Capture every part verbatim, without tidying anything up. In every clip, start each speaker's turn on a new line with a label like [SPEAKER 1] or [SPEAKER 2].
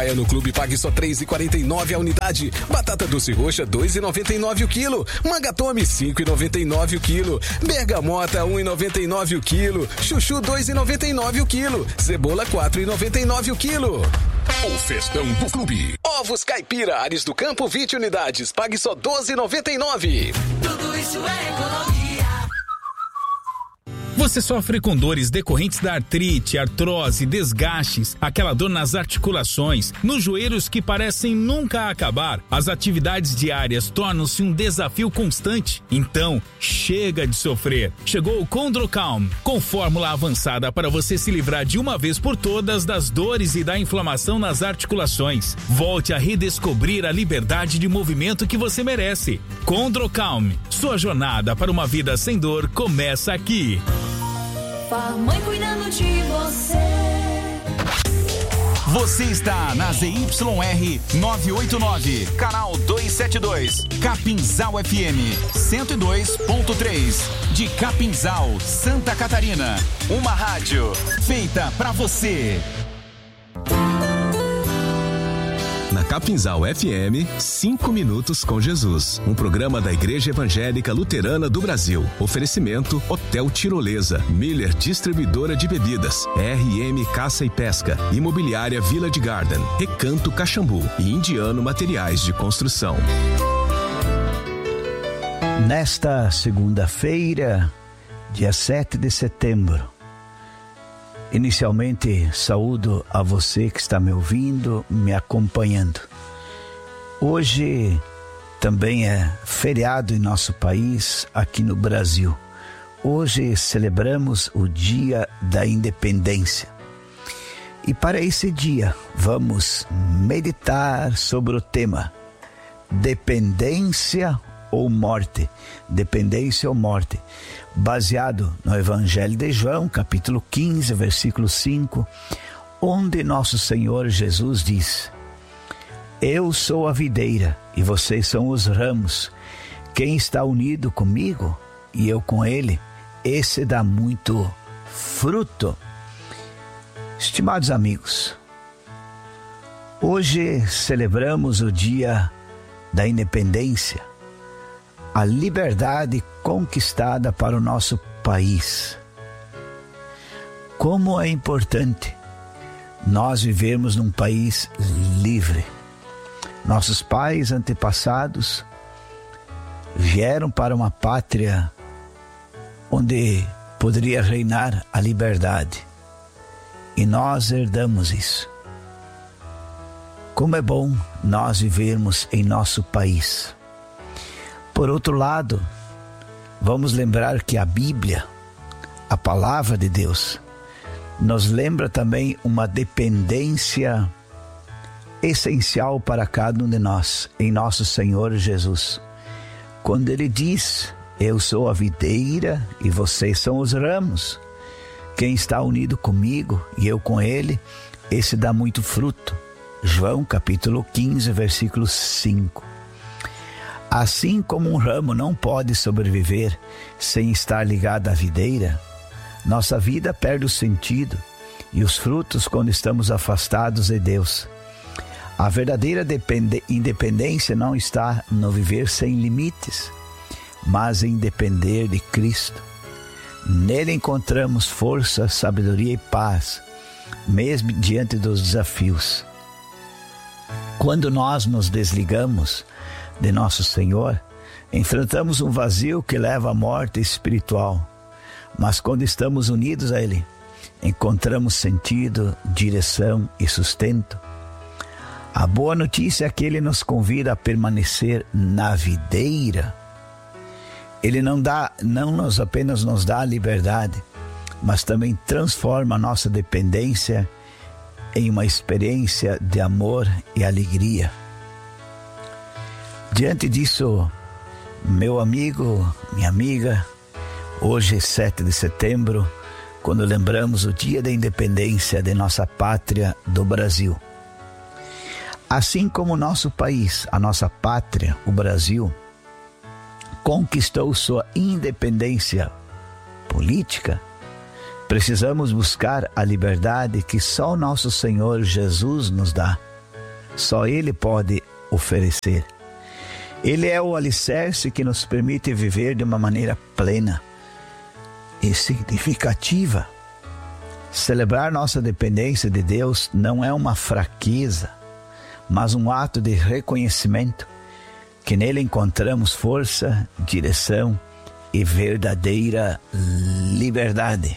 [SPEAKER 1] No Clube pague só três reais e quarenta e nove centavos a unidade. Batata doce roxa dois reais e noventa e nove centavos o quilo. Mangatome cinco reais e noventa e nove centavos o quilo. Bergamota um real e noventa e nove centavos o quilo. Chuchu dois reais e noventa e nove centavos o quilo. Cebola quatro reais e noventa e nove centavos o quilo. O festão do Clube. Ovos Caipira Ares do Campo vinte unidades. Pague só doze reais e noventa e nove centavos.
[SPEAKER 2] Tudo isso é economia.
[SPEAKER 3] Você sofre com dores decorrentes da artrite, artrose, desgastes, aquela dor nas articulações, nos joelhos que parecem nunca acabar. As atividades diárias tornam-se um desafio constante. Então, chega de sofrer. Chegou o Condrocalm, com fórmula avançada para você se livrar de uma vez por todas das dores e da inflamação nas articulações. Volte a redescobrir a liberdade de movimento que você merece. Condrocalm, sua jornada para uma vida sem dor começa aqui.
[SPEAKER 2] Mãe cuidando de você.
[SPEAKER 4] Você está na Z Y R novecentos e oitenta e nove, canal duzentos e setenta e dois, Capinzal F M cento e dois ponto três, de Capinzal, Santa Catarina. Uma rádio feita pra você.
[SPEAKER 5] Na Capinzal F M, cinco minutos com Jesus. Um programa da Igreja Evangélica Luterana do Brasil. Oferecimento Hotel Tirolesa, Miller Distribuidora de Bebidas, R M Caça e Pesca, Imobiliária Village Garden, Recanto Caxambu e Indiano Materiais de Construção.
[SPEAKER 6] Nesta segunda-feira, dia sete de setembro, inicialmente, saúdo a você que está me ouvindo, me acompanhando. Hoje também é feriado em nosso país, aqui no Brasil. Hoje celebramos o Dia da Independência. E para esse dia, vamos meditar sobre o tema Dependência ou Morte. Dependência ou Morte. Baseado no Evangelho de João, capítulo quinze, versículo cinco, onde nosso Senhor Jesus diz: Eu sou a videira e vocês são os ramos. Quem está unido comigo e eu com ele, esse dá muito fruto. Estimados amigos, hoje celebramos o Dia da Independência, a liberdade conquistada para o nosso país. Como é importante nós vivermos num país livre. Nossos pais antepassados vieram para uma pátria onde poderia reinar a liberdade. E nós herdamos isso. Como é bom nós vivermos em nosso país. Por outro lado, vamos lembrar que a Bíblia, a palavra de Deus, nos lembra também uma dependência essencial para cada um de nós, em nosso Senhor Jesus. Quando Ele diz: Eu sou a videira e vocês são os ramos. Quem está unido comigo e eu com Ele, esse dá muito fruto. João capítulo quinze, versículo cinco. Assim como um ramo não pode sobreviver sem estar ligado à videira, nossa vida perde o sentido e os frutos quando estamos afastados de Deus. A verdadeira independência não está no viver sem limites, mas em depender de Cristo. Nele encontramos força, sabedoria e paz, mesmo diante dos desafios. Quando nós nos desligamos de nosso Senhor, enfrentamos um vazio que leva à morte espiritual. Mas quando estamos unidos a Ele, encontramos sentido, direção e sustento. A boa notícia é que Ele nos convida a permanecer na videira. Ele não dá, não nos apenas nos dá a liberdade, mas também transforma a nossa dependência em uma experiência de amor e alegria. Diante disso, meu amigo, minha amiga, hoje é sete de setembro, quando lembramos o Dia da Independência de nossa pátria do Brasil. Assim como o nosso país, a nossa pátria, o Brasil, conquistou sua independência política, precisamos buscar a liberdade que só o nosso Senhor Jesus nos dá. Só Ele pode oferecer. Ele é o alicerce que nos permite viver de uma maneira plena e significativa. Celebrar nossa dependência de Deus não é uma fraqueza, mas um ato de reconhecimento que nele encontramos força, direção e verdadeira liberdade.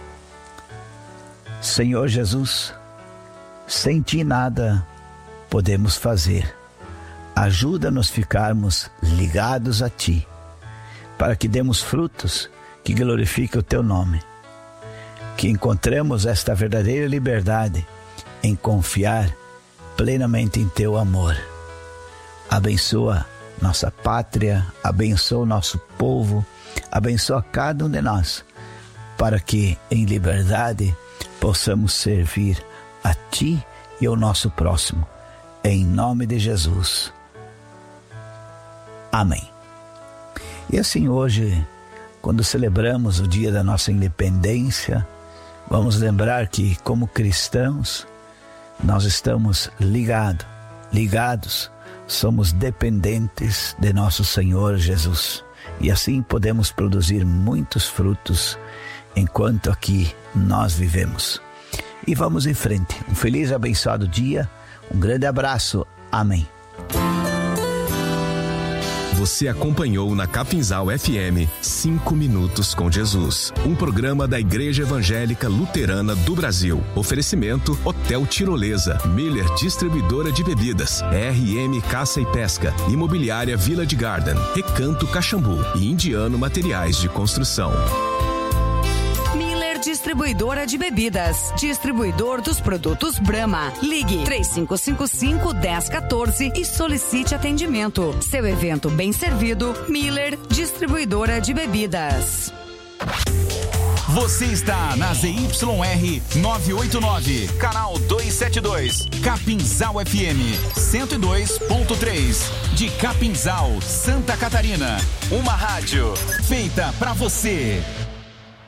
[SPEAKER 6] Senhor Jesus, sem Ti nada podemos fazer. Ajuda-nos a ficarmos ligados a Ti, para que demos frutos que glorifiquem o Teu nome. Que encontremos esta verdadeira liberdade em confiar plenamente em Teu amor. Abençoa nossa pátria, abençoa o nosso povo, abençoa cada um de nós, para que em liberdade possamos servir a Ti e ao nosso próximo. Em nome de Jesus. Amém. E assim hoje, quando celebramos o dia da nossa independência, vamos lembrar que como cristãos, nós estamos ligados, ligados, somos dependentes de nosso Senhor Jesus. E assim podemos produzir muitos frutos enquanto aqui nós vivemos. E vamos em frente. Um feliz e abençoado dia. Um grande abraço. Amém.
[SPEAKER 5] Você acompanhou na Capinzal F M cinco minutos com Jesus, um programa da Igreja Evangélica Luterana do Brasil. Oferecimento Hotel Tirolesa, Miller Distribuidora de Bebidas, R M Caça e Pesca, Imobiliária Village Garden, Recanto Caxambu e Indiano Materiais de Construção.
[SPEAKER 7] Distribuidora de bebidas, distribuidor dos produtos Brahma. Ligue três cinco cinco cinco, um zero um quatro e solicite atendimento. Seu evento bem servido, Miller Distribuidora de Bebidas.
[SPEAKER 4] Você está na Z Y R novecentos e oitenta e nove, canal duzentos e setenta e dois, Capinzal F M cento e dois ponto três, de Capinzal, Santa Catarina. Uma rádio feita pra você.